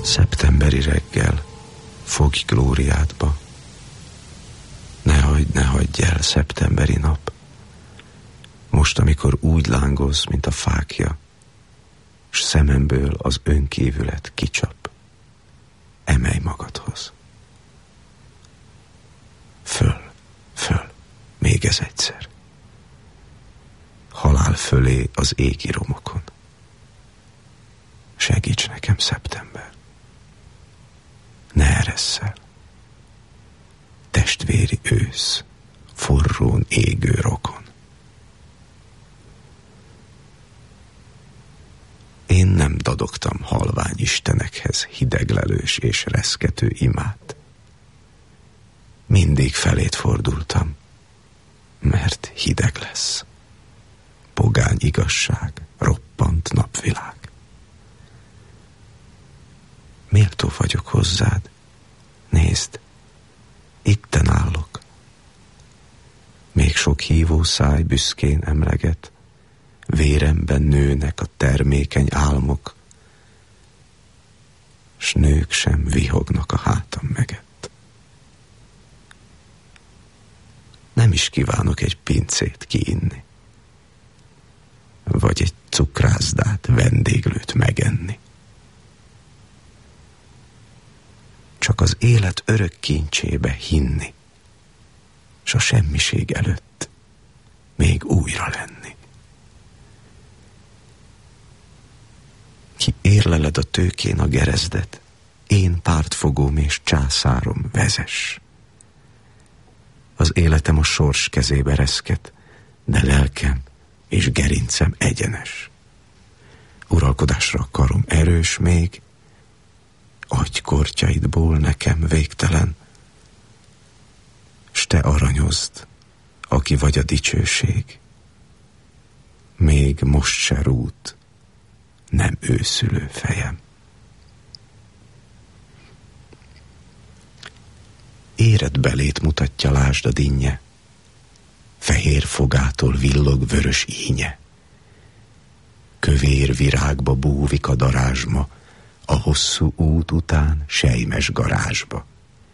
Szeptemberi reggel, fogj glóriádba. Ne hagyd el, szeptemberi nap. Most, amikor úgy lángolsz, mint a fákja, s szememből az önkívület kicsap, emelj magadhoz. Föl, még ez egyszer. Halál fölé az égi romokon. Segíts nekem, szeptember. Ne eresszel. Testvéri ősz, forrón égő rokon. Én nem dadogtam halvány istenekhez hideglelős és reszkető imát. Mindig felét fordultam, mert hideg lesz. Pogány igazság, roppant napvilág. Méltó vagyok hozzád, nézd, itten állok. Még sok hívó száj büszkén emleget, véremben nőnek a termékeny álmok, s nők sem vihognak a hátam megett. Nem is kívánok egy pincét kiinni, vagy egy cukrászdát, vendéglőt megenni. Csak az élet örök kincsébe hinni, s a semmiség előtt még újra lenni. Ki érleled a tőkén a gerezdet, én pártfogóm és császárom vezess. Az életem a sors kezébe reszket, de lelkem és gerincem egyenes. Uralkodásra a karom erős még, agykortyaidból nekem végtelen, s te aranyozd, aki vagy a dicsőség. Még most se rút, nem őszülő fejem. Éred belét mutatja, lásd a dinnye, fehér fogától villog vörös ínye. Kövér virágba búvik a darázsma, a hosszú út után sejmes garázsba.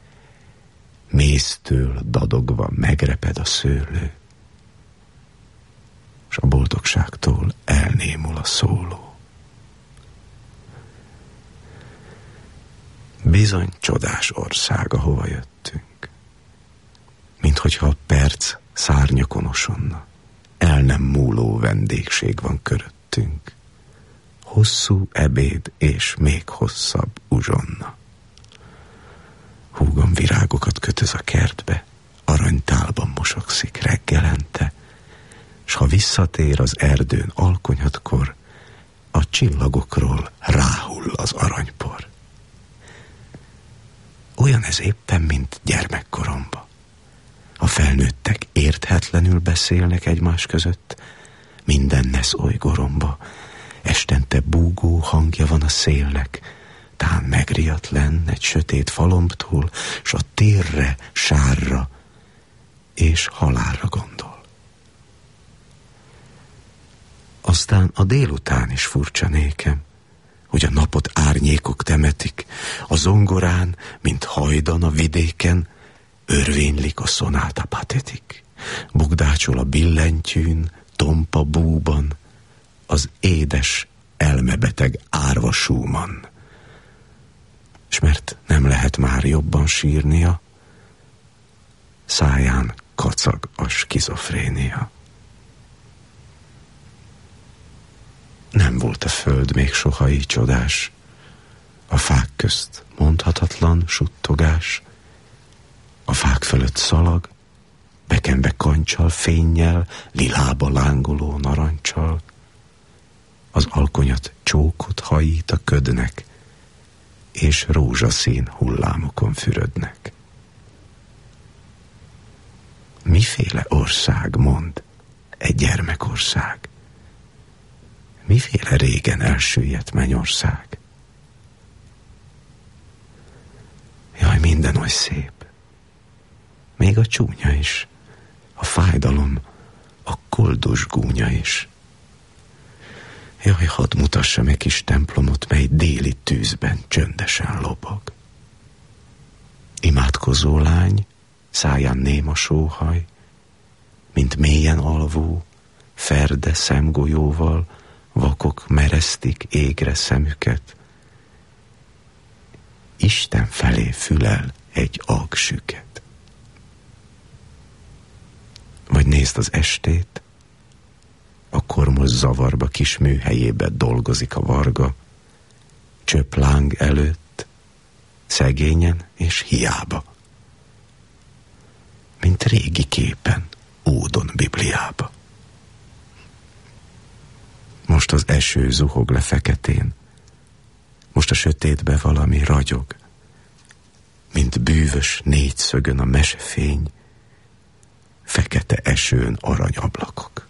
Méztől dadogva megreped a szőlő, s a boldogságtól elnémul a szóló. Bizony csodás ország, ahova jöttünk. Minthogyha a perc szárnyakon osonna, el nem múló vendégség van köröttünk. Hosszú ebéd és még hosszabb uzsonna. Húgom virágokat kötöz a kertbe, aranytálban mosogszik reggelente, s ha visszatér az erdőn alkonyatkor, a csillagokról ráhull az aranypor. Olyan ez éppen, mint gyermekkoromba. A felnőttek érthetlenül beszélnek egymás között, minden nesz oly goromba, estente búgó hangja van a szélnek, tán megriadt lenn egy sötét falombtól, s a térre, sárra és halálra gondol. Aztán a délután is furcsa nékem, hogy a napot árnyékok temetik, a zongorán, mint hajdan a vidéken, örvénylik a szonáta patetik. Bugdácsol a billentyűn, tompa búban, az édes, elmebeteg árva Schumann. S mert nem lehet már jobban sírnia, száján kacag a skizofrénia. Nem volt a föld még soha így csodás, a fák közt mondhatatlan suttogás, a fák fölött szalag, bekenve kancsal, fénnyel, lilába lángoló narancsal, az alkonyat csókot hajít a ködnek, és rózsaszín hullámokon fürödnek. Miféle ország, mond, egy gyermekország? Miféle régen elsüllyedt mennyország? Jaj, minden oly szép. Még a csúnya is, a fájdalom, a koldus gúnya is. Jaj, hadd mutassam egy kis templomot, mely déli tűzben csöndesen Álmodozó lány, száján néma sóhaj, mint mélyen alvó, ferde szemgolyóval, vakok meresztik égre szemüket. Isten felé fülel egy agsüket. Vagy nézd az estét, a kormos zavarba kis műhelyébe dolgozik a varga, csöpp láng előtt, szegényen és hiába. Mint régi képen, Ódon Bibliába. Most az eső zuhog le feketén, most a sötétbe valami ragyog, mint bűvös négyszögön a mesefény, fekete esőn aranyablakok.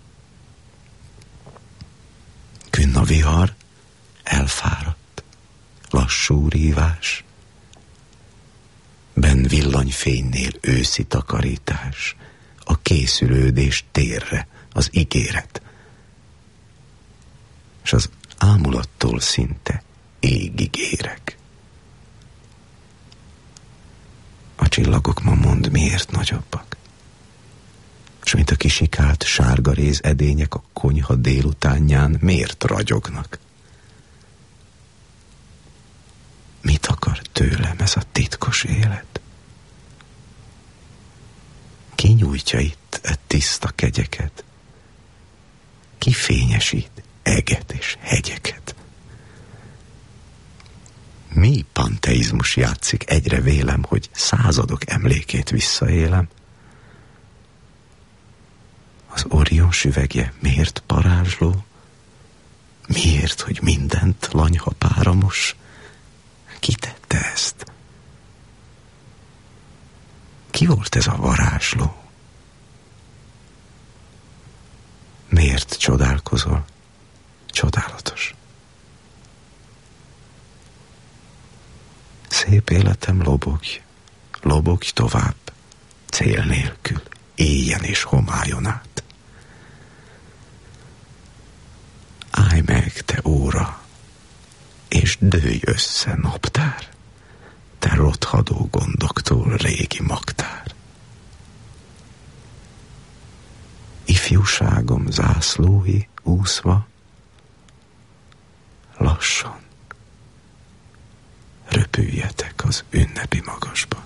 Künn a vihar, elfáradt, lassú rívás, benn villanyfénynél őszi takarítás, a készülődés térre, az ígéret, és az ámulattól szinte égig érek. A csillagok ma mondd miért nagyobbak, és mint a kisikált sárgaréz edények a konyha délutánján miért ragyognak. Mit akar tőlem ez a titkos élet? Ki nyújtja itt e tiszta kegyeket? Ki fényesít eget és hegyeket? Mi panteizmus játszik, egyre vélem, hogy századok emlékét visszaélem? Az Orion süvegje miért parázsló? Miért, hogy mindent lanyha páramos? Ki tette ezt? Ki volt ez a varázsló? Miért csodálkozol? Csodálatos. Szép életem lobogj, lobogj tovább, cél nélkül, éjjen és homályon át. Állj meg, te óra, és dőlj össze, naptár, te rothadó gondoktól régi magtár. Ifjúságom zászlói úszva, lassan röpüljetek az ünnepi magasba.